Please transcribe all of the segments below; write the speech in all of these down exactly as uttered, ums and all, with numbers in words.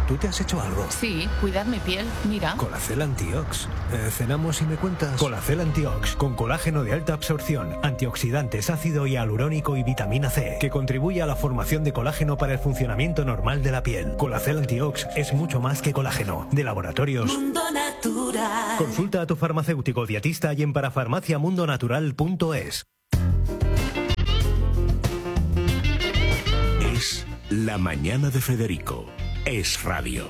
¿tú te has hecho algo? Sí, cuidar mi piel, mira. Colacel Antiox. Eh, ¿Cenamos y me cuentas? Colacel Antiox, con colágeno de alta absorción, antioxidantes, ácido hialurónico y vitamina C, que contribuye a la formación de colágeno para el funcionamiento normal de la piel. Colacel Antiox es mucho más que colágeno. De Laboratorios Mundo Natural. Consulta a tu farmacéutico dietista y en parafarmacia mundo natural punto es. Es La Mañana de Federico. Es radio.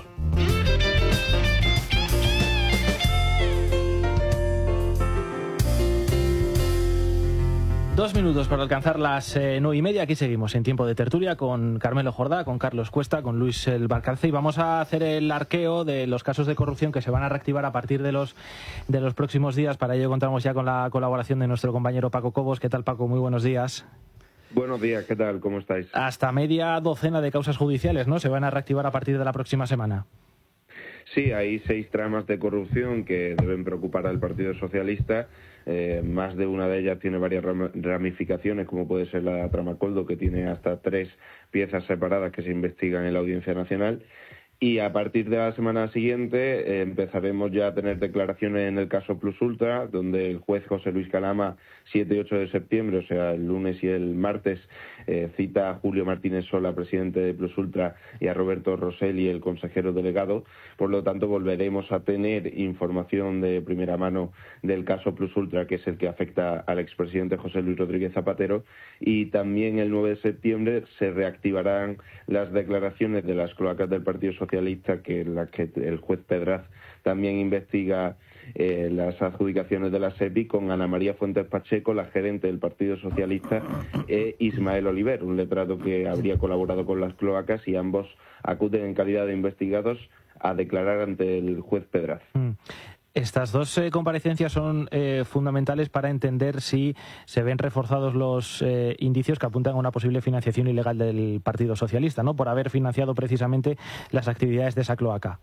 Dos minutos para alcanzar las eh, nueve y media. Aquí seguimos en tiempo de tertulia con Carmelo Jordá, con Carlos Cuesta, con Luis El Barcalce, y vamos a hacer el arqueo de los casos de corrupción que se van a reactivar a partir de los de los próximos días. Para ello contamos ya con la colaboración de nuestro compañero Paco Cobos. ¿Qué tal, Paco? Muy buenos días. Buenos días, ¿qué tal? ¿Cómo estáis? Hasta media docena de causas judiciales, ¿no?, se van a reactivar a partir de la próxima semana. Sí, hay seis tramas de corrupción que deben preocupar al Partido Socialista. Eh, más de una de ellas tiene varias ramificaciones, como puede ser la trama Coldo, que tiene hasta tres piezas separadas que se investigan en la Audiencia Nacional. Y a partir de la semana siguiente eh, empezaremos ya a tener declaraciones en el caso Plus Ultra, donde el juez José Luis Calama, siete y ocho de septiembre, o sea, el lunes y el martes, eh, cita a Julio Martínez Sola, presidente de Plus Ultra, y a Roberto Rosselli, el consejero delegado. Por lo tanto, volveremos a tener información de primera mano del caso Plus Ultra, que es el que afecta al expresidente José Luis Rodríguez Zapatero. Y también el nueve de septiembre se reactivarán las declaraciones de las cloacas del Partido Socialista, que en las que el juez Pedraz también investiga eh, las adjudicaciones de la SEPI, con Ana María Fuentes Pacheco, la gerente del Partido Socialista, e Ismael Oliver, un letrado que habría colaborado con las cloacas, y ambos acuden en calidad de investigados a declarar ante el juez Pedraz. Mm. Estas dos eh, comparecencias son eh, fundamentales para entender si se ven reforzados los eh, indicios que apuntan a una posible financiación ilegal del Partido Socialista, ¿no?, por haber financiado precisamente las actividades de esa cloaca.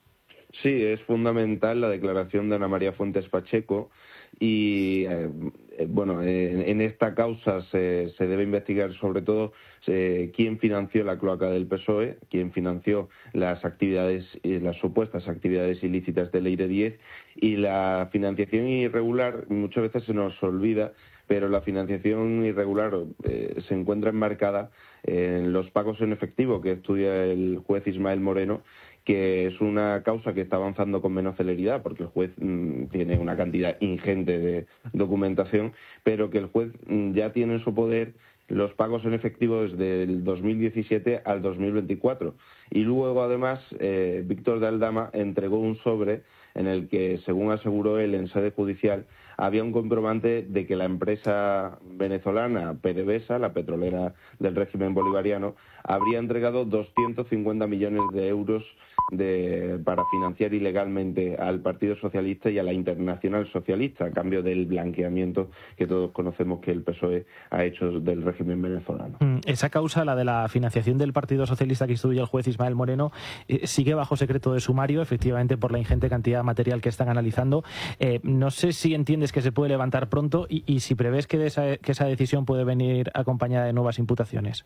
Sí, es fundamental la declaración de Ana María Fuentes Pacheco y, eh, bueno, en, en esta causa se, se debe investigar sobre todo eh, quién financió la cloaca del P S O E, quién financió las actividades, las supuestas actividades ilícitas del Eire diez, y la financiación irregular muchas veces se nos olvida, pero la financiación irregular eh, se encuentra enmarcada en los pagos en efectivo que estudia el juez Ismael Moreno, que es una causa que está avanzando con menos celeridad porque el juez mmm, tiene una cantidad ingente de documentación, pero que el juez mmm, ya tiene en su poder los pagos en efectivo desde el dos mil diecisiete al dos mil veinticuatro. Y luego, además, eh, Víctor de Aldama entregó un sobre en el que, según aseguró él en sede judicial, había un comprobante de que la empresa venezolana PDVSA, la petrolera del régimen bolivariano, habría entregado doscientos cincuenta millones de euros de, para financiar ilegalmente al Partido Socialista y a la Internacional Socialista, a cambio del blanqueamiento que todos conocemos que el P S O E ha hecho del régimen venezolano. Esa causa, la de la financiación del Partido Socialista que instruye el juez Ismael Moreno, eh, sigue bajo secreto de sumario, efectivamente, por la ingente cantidad de material que están analizando. Eh, no sé si entiendes que se puede levantar pronto y, y si prevés que, de esa, que esa decisión puede venir acompañada de nuevas imputaciones.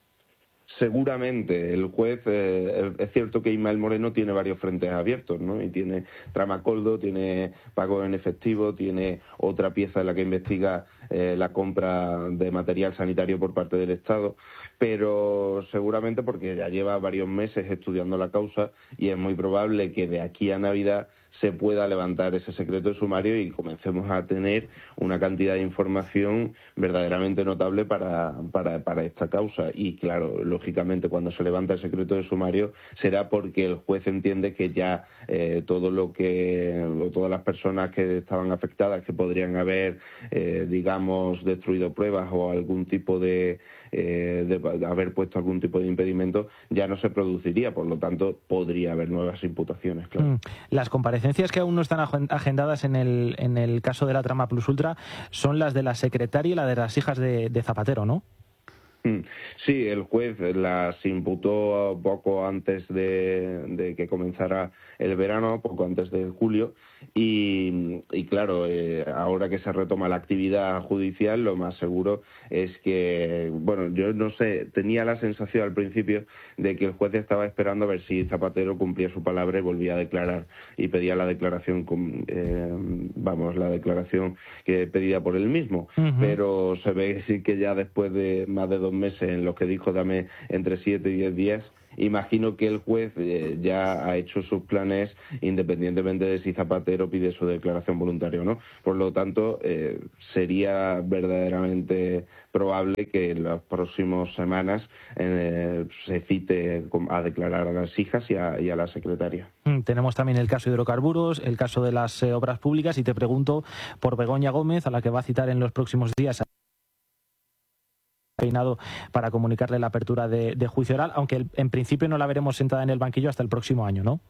Seguramente. El juez, eh, es cierto que Ismael Moreno tiene varios frentes abiertos, ¿no? Y tiene trama Coldo, tiene pago en efectivo, tiene otra pieza en la que investiga eh, la compra de material sanitario por parte del Estado, pero seguramente porque ya lleva varios meses estudiando la causa y es muy probable que de aquí a Navidad se pueda levantar ese secreto de sumario y comencemos a tener una cantidad de información verdaderamente notable para, para, para esta causa. Y claro, lógicamente cuando se levanta el secreto de sumario será porque el juez entiende que ya eh, todo lo que, o todas las personas que estaban afectadas, que podrían haber, eh, digamos, destruido pruebas o algún tipo de, eh, de haber puesto algún tipo de impedimento, ya no se produciría. Por lo tanto, podría haber nuevas imputaciones, claro. Mm. Las comparecencias que aún no están agendadas en el, en el caso de la trama Plus Ultra son las de la secretaria y la de las hijas de, de Zapatero, ¿no? Sí, el juez las imputó poco antes de, de que comenzara el verano, poco antes de julio, y, y claro, eh, ahora que se retoma la actividad judicial, lo más seguro es que, bueno, yo no sé, tenía la sensación al principio de que el juez estaba esperando a ver si Zapatero cumplía su palabra y volvía a declarar, y pedía la declaración, eh, vamos, la declaración que pedida por él mismo, uh-huh. Pero se ve sí que ya después de más de dos meses en los que dijo dame entre siete y diez días, imagino que el juez eh, ya ha hecho sus planes independientemente de si Zapatero pide su declaración voluntaria o no. Por lo tanto, eh, sería verdaderamente probable que en las próximas semanas eh, se cite a declarar a las hijas y a, y a la secretaria. Tenemos también el caso de hidrocarburos, el caso de las eh, obras públicas, y te pregunto por Begoña Gómez, a la que va a citar en los próximos días peinado para comunicarle la apertura de, de juicio oral, aunque el, en principio no la veremos sentada en el banquillo hasta el próximo año, ¿no?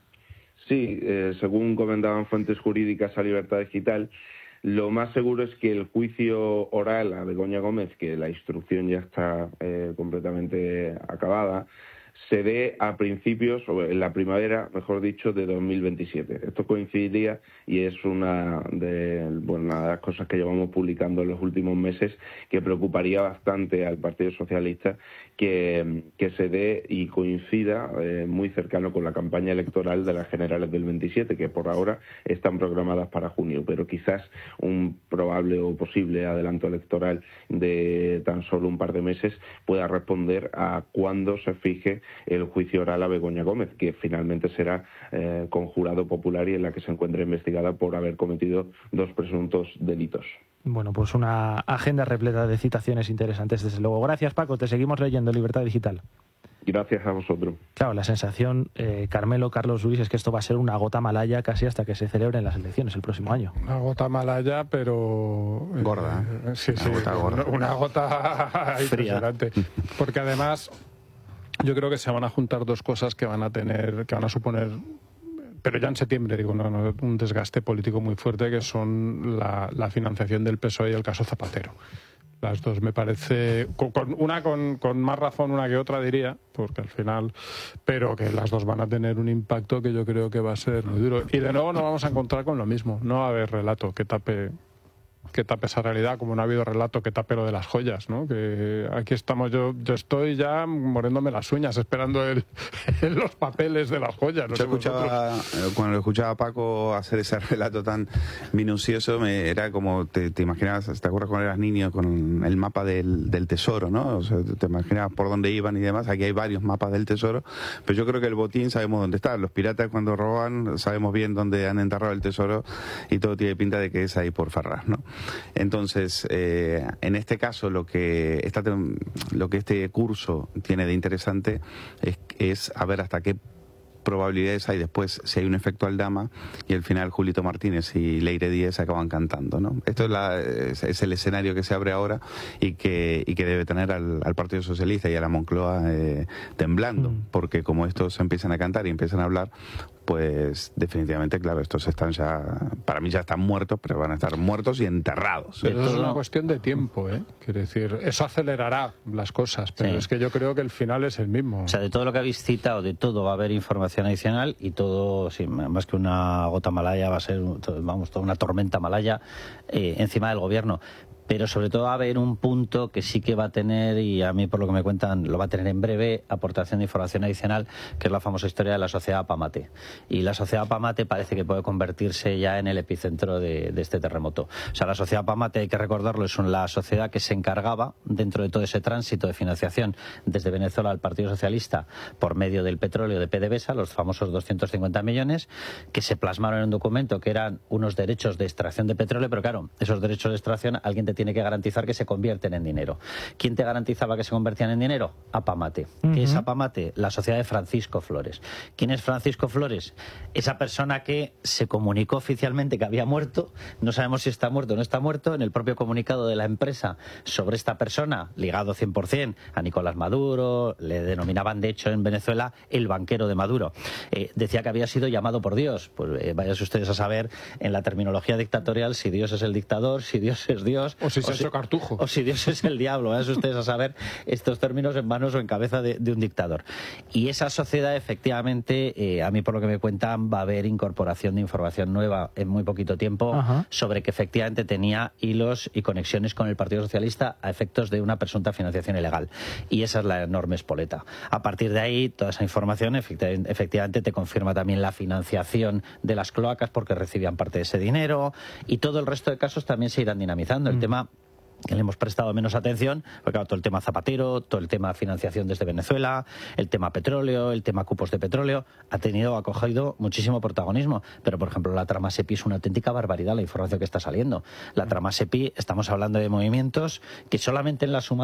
Sí, eh, según comentaban fuentes jurídicas a Libertad Digital, lo más seguro es que el juicio oral a Begoña Gómez, que la instrucción ya está eh, completamente acabada, se dé a principios, o en la primavera, mejor dicho, de dos mil veintisiete. Esto coincidiría y es una de, bueno, una de las cosas que llevamos publicando en los últimos meses, que preocuparía bastante al Partido Socialista que, que se dé y coincida eh, muy cercano con la campaña electoral de las generales del veintisiete, que por ahora están programadas para junio, pero quizás un probable o posible adelanto electoral de tan solo un par de meses pueda responder a cuándo se fije el juicio oral a Begoña Gómez, que finalmente será eh, con jurado popular y en la que se encuentra investigada por haber cometido dos presuntos delitos. Bueno, pues una agenda repleta de citaciones interesantes, desde luego. Gracias, Paco. Te seguimos leyendo en Libertad Digital. Gracias a vosotros. Claro, la sensación, eh, Carmelo, Carlos, Luis, es que esto va a ser una gota malaya casi hasta que se celebren las elecciones el próximo año. Una gota malaya, pero... gorda. Eh, sí, una sí, gota gorda. Una gota impresionante. Porque además, yo creo que se van a juntar dos cosas que van a tener, que van a suponer... pero ya en septiembre, digo, no, no, un desgaste político muy fuerte, que son la, la financiación del P S O E y el caso Zapatero. Las dos me parece, con, con una con, con más razón una que otra diría, porque al final, pero que las dos van a tener un impacto que yo creo que va a ser muy duro. Y de nuevo nos vamos a encontrar con lo mismo, no va a haber relato que tape... que tape esa realidad, como no ha habido relato que tape lo de las joyas, ¿no? Que aquí estamos, yo yo estoy ya muriéndome las uñas esperando el, los papeles de las joyas. No yo escuchaba, cuando escuchaba a Paco hacer ese relato tan minucioso, me, era como, te, te imaginabas, ¿te acuerdas cuando eras niño con el mapa del, del tesoro, ¿no? O sea, te imaginabas por dónde iban y demás. Aquí hay varios mapas del tesoro, pero yo creo que el botín sabemos dónde está. Los piratas cuando roban sabemos bien dónde han enterrado el tesoro y todo tiene pinta de que es ahí por Ferraz, ¿no? Entonces, eh, en este caso, lo que, esta, lo que este curso tiene de interesante es, es a ver hasta qué probabilidades hay después si hay un efecto Aldama y al final Julito Martínez y Leire Díez acaban cantando, ¿no? Esto es, la, es, es el escenario que se abre ahora y que, y que debe tener al, al Partido Socialista y a la Moncloa eh, temblando, mm. porque como estos empiezan a cantar y empiezan a hablar, pues definitivamente, claro, estos están ya, para mí ya están muertos, pero van a estar muertos y enterrados. Pero es una cuestión de tiempo, ¿eh? Quiero decir, eso acelerará las cosas, pero sí. Es que yo creo que el final es el mismo. O sea, de todo lo que habéis citado, de todo va a haber información adicional y todo, sí, más que una gota malaya, va a ser, vamos, toda una tormenta malaya eh, encima del gobierno. Pero sobre todo va a haber un punto que sí que va a tener, y a mí por lo que me cuentan lo va a tener en breve, aportación de información adicional, que es la famosa historia de la sociedad Pamate. Y la sociedad Pamate parece que puede convertirse ya en el epicentro de, de este terremoto. O sea, la sociedad Pamate, hay que recordarlo, es la sociedad que se encargaba, dentro de todo ese tránsito de financiación desde Venezuela al Partido Socialista, por medio del petróleo de PDVSA, los famosos doscientos cincuenta millones, que se plasmaron en un documento que eran unos derechos de extracción de petróleo, pero claro, esos derechos de extracción alguien te tiene que garantizar que se convierten en dinero. ¿Quién te garantizaba que se convertían en dinero? Apamate. Uh-huh. ¿Qué es Apamate? La sociedad de Francisco Flores. ¿Quién es Francisco Flores? Esa persona que se comunicó oficialmente que había muerto, no sabemos si está muerto o no está muerto, en el propio comunicado de la empresa sobre esta persona, ligado cien por cien a Nicolás Maduro, le denominaban de hecho en Venezuela el banquero de Maduro. Eh, decía que había sido llamado por Dios. Pues eh, váyanse ustedes a saber en la terminología dictatorial si Dios es el dictador, si Dios es Dios, O si se o ha hecho cartujo. O si Dios es el diablo, ¿eh? Ustedes a saber estos términos en manos o en cabeza de, de un dictador. Y esa sociedad, efectivamente, eh, a mí por lo que me cuentan, va a haber incorporación de información nueva en muy poquito tiempo. Ajá. Sobre que efectivamente tenía hilos y conexiones con el Partido Socialista a efectos de una presunta financiación ilegal. Y esa es la enorme espoleta. A partir de ahí, toda esa información efectivamente te confirma también la financiación de las cloacas porque recibían parte de ese dinero, y todo el resto de casos también se irán dinamizando. El mm. tema que le hemos prestado menos atención, porque claro, todo el tema Zapatero, todo el tema financiación desde Venezuela, el tema petróleo, el tema cupos de petróleo, ha tenido, ha cogido muchísimo protagonismo. Pero, por ejemplo, la trama SEPI es una auténtica barbaridad, la información que está saliendo. La trama SEPI, estamos hablando de movimientos que solamente en la suma